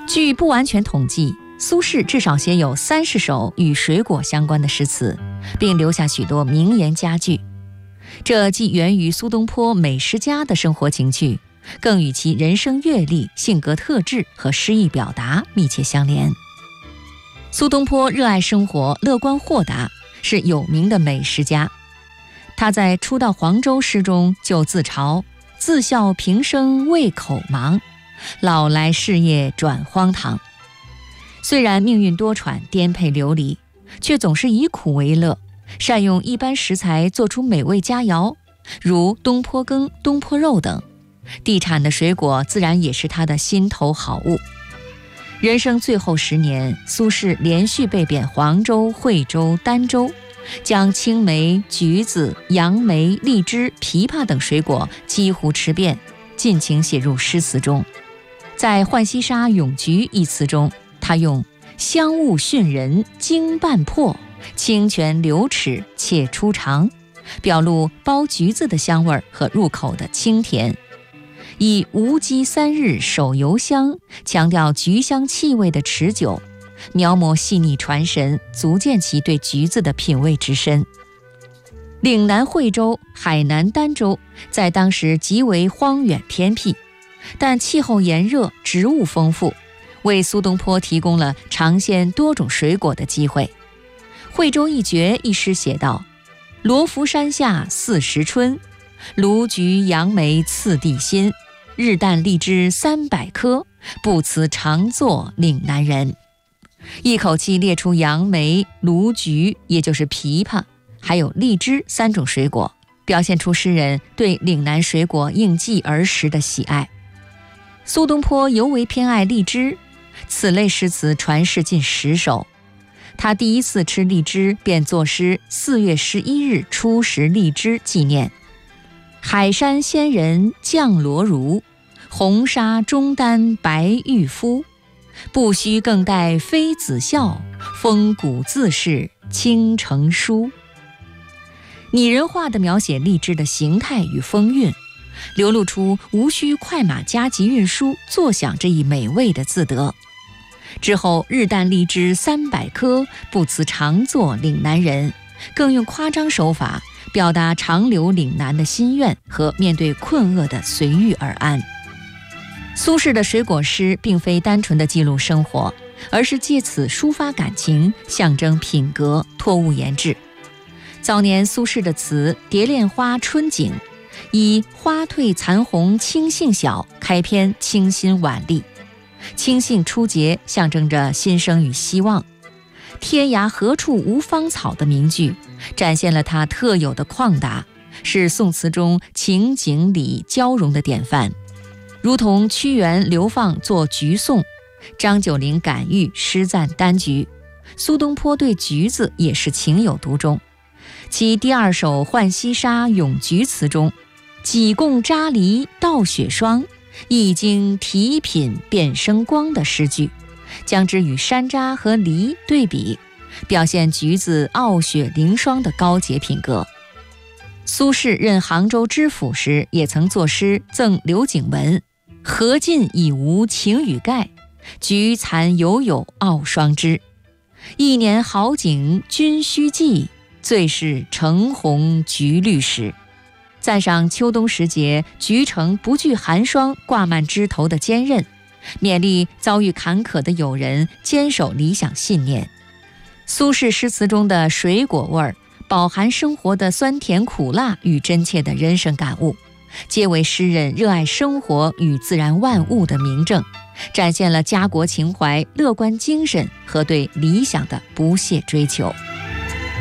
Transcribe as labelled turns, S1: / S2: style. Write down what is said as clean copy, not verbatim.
S1: 据不完全统计，苏轼至少写有30首与水果相关的诗词，并留下许多名言佳句。这既源于苏东坡美食家的生活情趣，更与其人生阅历、性格特质和诗意表达密切相连。苏东坡热爱生活，乐观豁达，是有名的美食家。他在初到黄州诗中就自嘲：自笑平生胃口忙，老来事业转荒唐。虽然命运多舛，颠沛流离，却总是以苦为乐，善用一般食材做出美味佳肴，如东坡羹、东坡肉等。地产的水果自然也是他的心头好物。人生最后10年，苏轼连续被贬黄州、惠州、儋州，将青梅、橘子、杨梅、荔枝、枇杷等水果几乎吃遍，尽情写入诗词中。在《浣溪沙·咏橘》一词中，他用香雾熏人，经半破，清泉流齿，且出肠，表露剥橘子的香味和入口的清甜。以无鸡3日手犹香，强调橘香气味的持久，描摹细腻传神，足见其对橘子的品味之深。岭南惠州、海南儋州在当时极为荒远偏僻，但气候炎热，植物丰富，为苏东坡提供了尝鲜多种水果的机会。惠州一绝一诗写道：罗浮山下40春，卢橘杨梅次第新，日啖荔枝300颗，不辞常作岭南人。一口气列出杨梅、卢橘，也就是枇杷，还有荔枝3种水果，表现出诗人对岭南水果应季而食的喜爱。苏东坡尤为偏爱荔枝，此类诗词传世近10首。他第一次吃荔枝，便作诗4月11日初食荔枝纪念：海山仙人降罗襦，红纱中丹白玉肤，不须更待妃子笑，风骨自是倾城书。拟人化地描写荔枝的形态与风韵，流露出无需快马加急运输，坐享这一美味的自得。之后日啖荔枝300颗，不辞常作岭南人，更用夸张手法表达长留岭南的心愿和面对困厄的随遇而安。苏轼的水果诗并非单纯的记录生活，而是借此抒发感情，象征品格，托物言志。早年苏轼的词《蝶恋花·春景》以花褪残红青杏小开篇，清新婉丽。青杏初结象征着新生与希望，天涯何处无芳草的名句展现了他特有的旷达，是宋词中情景理交融的典范。如同屈原流放作橘颂，张九龄感遇诗赞丹橘，苏东坡对橘子也是情有独钟。其第2首《浣溪沙·咏橘》词中，几共扎梨倒雪霜，一经提品便生光的诗句，将之与山楂和梨对比，表现橘子傲雪凌霜的高洁品格。苏轼任杭州知府时，也曾作诗赠刘景文：荷尽已无晴雨盖，橘残犹有傲霜枝。一年好景君须记，最是橙红橘绿时。赞赏秋冬时节橘橙不惧寒霜，挂满枝头的坚韧，勉励遭遇坎坷的友人坚守理想信念。苏轼诗词中的水果味儿，饱含生活的酸甜苦辣与真切的人生感悟，皆为诗人热爱生活与自然万物的明证，展现了家国情怀、乐观精神和对理想的不懈追求。